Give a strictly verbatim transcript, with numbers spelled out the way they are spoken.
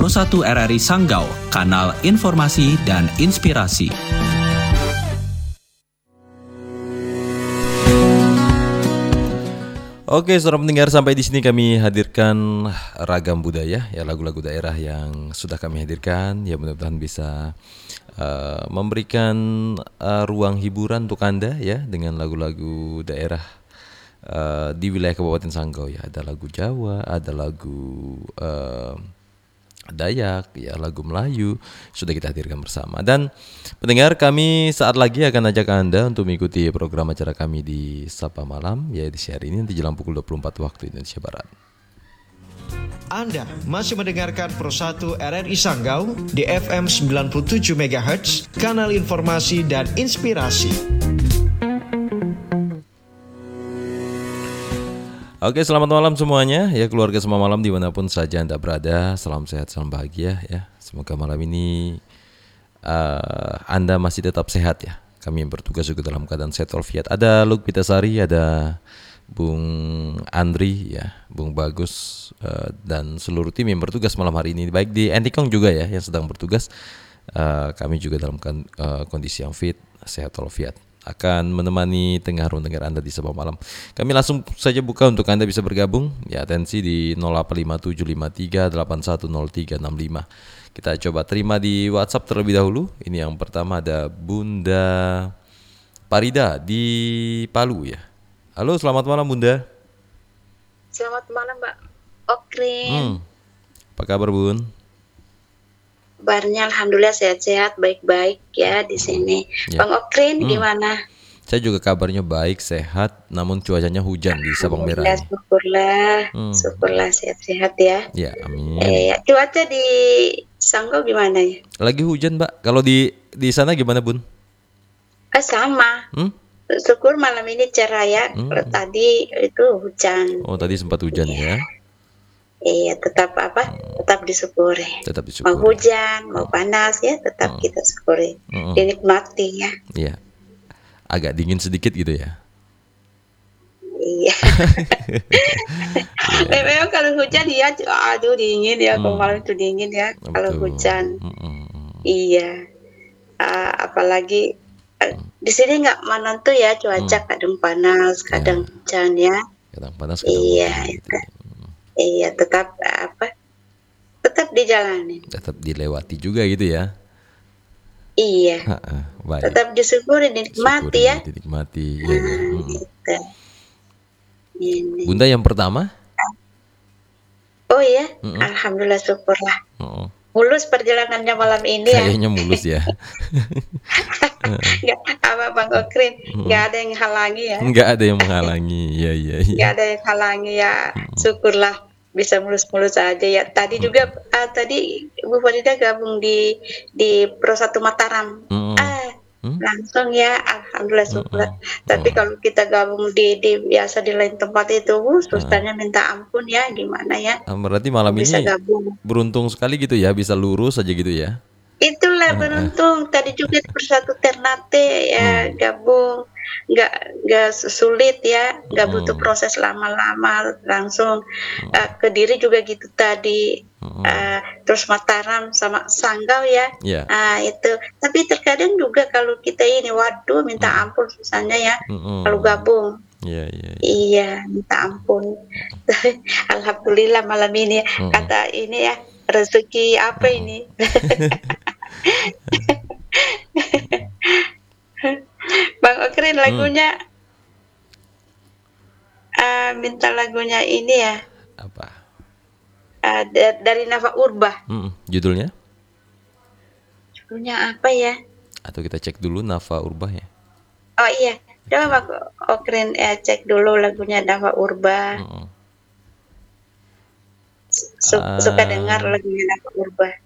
Pro satu R R I Sanggau, kanal informasi dan inspirasi. Oke, saudara pendengar, sampai di sini kami hadirkan ragam budaya, ya lagu-lagu daerah yang sudah kami hadirkan. Ya mudah-mudahan bisa uh, memberikan uh, ruang hiburan untuk Anda ya dengan lagu-lagu daerah uh, di wilayah Kabupaten Sanggau ya. Ada lagu Jawa, ada lagu uh, Dayak, ya lagu Melayu sudah kita hadirkan bersama. Dan pendengar, kami saat lagi akan ajak Anda untuk mengikuti program acara kami di Sapa Malam, ya di hari ini nanti jelang pukul dua puluh empat waktu Indonesia Barat. Anda masih mendengarkan Pro satu R R I Sanggau di F M sembilan puluh tujuh megahertz, kanal informasi dan inspirasi. Oke, selamat malam semuanya ya, keluarga Semua Malam dimanapun saja Anda berada. Salam sehat, salam bahagia ya. Semoga malam ini uh, Anda masih tetap sehat ya. Kami yang bertugas juga dalam keadaan sehat walafiat. Ada Luk Pitasari, ada Bung Andri ya, Bung Bagus uh, dan seluruh tim yang bertugas malam hari ini. Baik di Antikong juga ya yang sedang bertugas. Uh, kami juga dalam uh, kondisi yang fit, sehat walafiat, akan menemani tengah ruang dengar Anda di Sapa Malam. Kami langsung saja buka untuk Anda bisa bergabung. Ya, atensi di nol delapan lima tujuh lima tiga delapan satu nol tiga enam lima. Kita coba terima di WhatsApp terlebih dahulu. Ini yang pertama ada Bunda Parida di Palu ya. Halo, selamat malam Bunda. Selamat malam Mbak Okrin. Hmm. Apa kabar Bun? Kabarnya alhamdulillah sehat-sehat, baik-baik ya di sini. Ya. Bang Okrin hmm. gimana? Saya juga kabarnya baik, sehat, namun cuacanya hujan di Sabang Merah. Syukurlah, hmm. syukurlah sehat-sehat ya. Ya, amin. Eh, ya. Cuaca di Sanggau gimana ya? Lagi hujan, Mbak. Kalau di di sana gimana, Bun? Ah, sama. Hmm? Syukur malam ini cerah ya. Hmm. Kalau tadi itu hujan. Oh, tadi sempat hujan ya. Iya, tetap apa? Hmm. Tetap disyukuri. Tetap disyukuri. Mau hujan, mau panas ya, tetap hmm. kita syukuri. Hmm. Dinikmati ya. Iya. Agak dingin sedikit gitu ya. Iya. Memang kalau hujan ya, aduh dingin ya, hmm. kemarin itu dingin ya. Betul. Kalau hujan. Hmm. Iya. Uh, apalagi uh, hmm. di sini nggak menentu ya cuaca, hmm. kadang panas, kadang ya. hujan ya. Kadang panas, kadang iya, hujan. Gitu. Iya, tetap apa? Tetap dijalani. Tetap dilewati juga gitu ya. Iya. Baik. Tetap disyukuri, dinikmati Syukuri, ya. Dinikmati. Ya, nah, hmm. gitu. Ini. Bunda yang pertama? Oh iya, mm-mm. Alhamdulillah syukurlah. Oh. Mulus perjalanannya malam ini ya. Kayaknya mulus ya. Gak, apa Bang Okrin, mm-mm. gak ada yang halangi ya. Gak ada yang menghalangi, ya ya. ya. Gak ada yang halangi ya. Mm-mm. Syukurlah bisa mulus-mulus aja ya. Tadi mm-mm. juga uh, tadi Bu Farida gabung di di Pro satu Mataram. Mm-mm. Ah, mm-mm. langsung ya, alhamdulillah syukur. Tapi mm-mm. kalau kita gabung di, di biasa di lain tempat itu, uh, susahnya minta ampun ya, gimana ya? Berarti malam bisa ini gabung. Beruntung sekali gitu ya, bisa lurus aja gitu ya. Itulah beruntung. Tadi juga di Persatu Ternate ya hmm. gabung, nggak nggak sulit ya, nggak hmm. butuh proses lama-lama, langsung hmm. uh, Kediri juga gitu tadi, hmm. uh, terus Mataram sama Sanggau ya, yeah. uh, itu. Tapi terkadang juga kalau kita ini, waduh minta hmm. ampun susahnya ya, hmm. kalau gabung. Yeah, yeah, yeah. Iya, minta ampun. Alhamdulillah malam ini hmm. kata ini ya. Rezeki apa hmm. ini? Bang Okrin lagunya hmm. uh, minta lagunya ini ya. Apa? Uh, da- dari Nafa Urba. Hmm. Judulnya? Judulnya apa ya? Atau kita cek dulu Nafa Urba ya? Oh iya, coba Bang Okrin ya, cek dulu lagunya Nafa Urba. Hmm. Suka, suka dengar lagunya Nafa Urba.